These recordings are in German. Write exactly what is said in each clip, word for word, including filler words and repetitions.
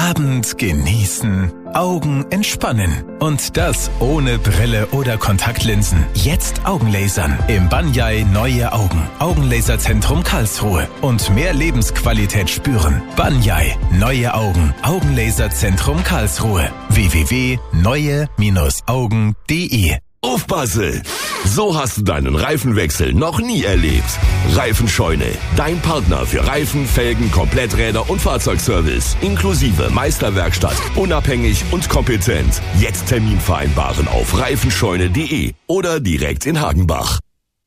Abend genießen, Augen entspannen. Und das ohne Brille oder Kontaktlinsen. Jetzt Augenlasern im Banyai Neue Augen. Augenlaserzentrum Karlsruhe. Und mehr Lebensqualität spüren. Banyai Neue Augen. Augenlaserzentrum Karlsruhe. w w w punkt neue Augen punkt de. Aufpasse! So hast du deinen Reifenwechsel noch nie erlebt. Reifenscheune, dein Partner für Reifen, Felgen, Kompletträder und Fahrzeugservice. Inklusive Meisterwerkstatt, unabhängig und kompetent. Jetzt Termin vereinbaren auf reifenscheune punkt de oder direkt in Hagenbach.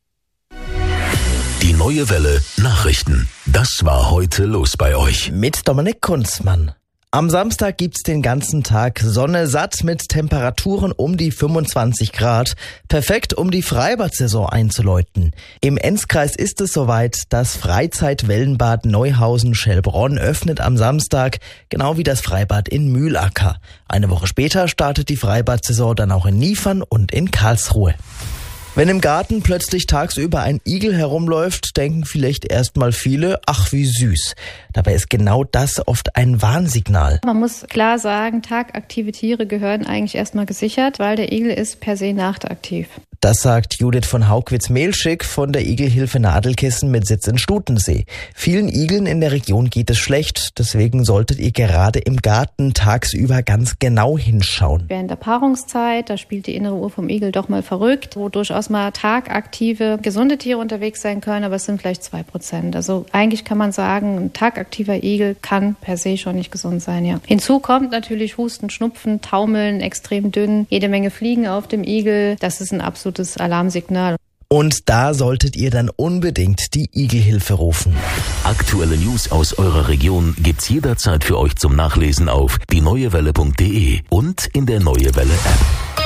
Die Neue Welle Nachrichten. Das war heute los bei euch. Mit Dominik Kunzmann. Am Samstag gibt's den ganzen Tag Sonne satt mit Temperaturen um die fünfundzwanzig Grad. Perfekt, um die Freibad-Saison einzuläuten. Im Enzkreis ist es soweit. Das Freizeitwellenbad Neuhausen-Schellbronn öffnet am Samstag, genau wie das Freibad in Mühlacker. Eine Woche später startet die Freibad-Saison dann auch in Niefern und in Karlsruhe. Wenn im Garten plötzlich tagsüber ein Igel herumläuft, denken vielleicht erstmal viele, ach wie süß. Dabei ist genau das oft ein Warnsignal. Man muss klar sagen, tagaktive Tiere gehören eigentlich erstmal gesichert, weil der Igel ist per se nachtaktiv. Das sagt Judith von Haugwitz-Mehlschick von der Igelhilfe Nadelkissen mit Sitz in Stutensee. Vielen Igeln in der Region geht es schlecht, deswegen solltet ihr gerade im Garten tagsüber ganz genau hinschauen. Während der Paarungszeit, da spielt die innere Uhr vom Igel doch mal verrückt, wo durchaus mal tagaktive, gesunde Tiere unterwegs sein können, aber es sind vielleicht zwei Prozent. Also eigentlich kann man sagen, ein tagaktiver Igel kann per se schon nicht gesund sein, ja. Hinzu kommt natürlich Husten, Schnupfen, Taumeln, extrem dünn, jede Menge Fliegen auf dem Igel. Das ist ein absolutes Alarmsignal. Und da solltet ihr dann unbedingt die Igelhilfe rufen. Aktuelle News aus eurer Region gibt's jederzeit für euch zum Nachlesen auf die neue welle punkt de und in der Neue Welle App.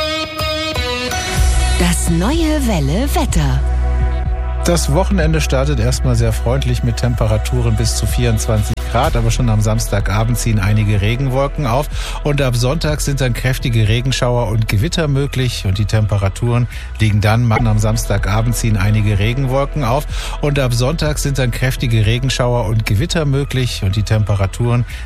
Das Neue Welle Wetter. Das Wochenende startet erstmal sehr freundlich mit Temperaturen bis zu vierundzwanzig Grad, aber schon am Samstagabend ziehen einige Regenwolken auf und ab Sonntag sind dann kräftige Regenschauer und Gewitter möglich und die Temperaturen liegen dann, am Samstagabend ziehen einige Regenwolken auf und ab Sonntag sind dann kräftige Regenschauer und Gewitter möglich und die Temperaturen